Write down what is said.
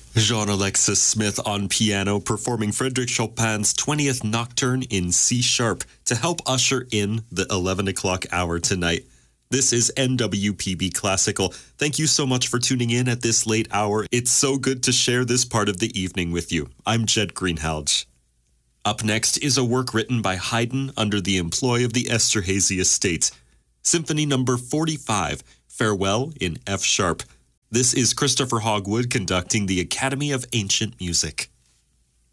Jean-Alexis Smith on piano, performing Frédéric Chopin's 20th Nocturne in C-sharp to help usher in the 11 o'clock hour tonight. This is NWPB Classical. Thank you so much for tuning in at this late hour. It's so good to share this part of the evening with you. I'm Jed Greenhalgh. Up next is a work written by Haydn under the employ of the Esterhazy Estate. Symphony number 45, Farewell in F-sharp. This is Christopher Hogwood conducting the Academy of Ancient Music.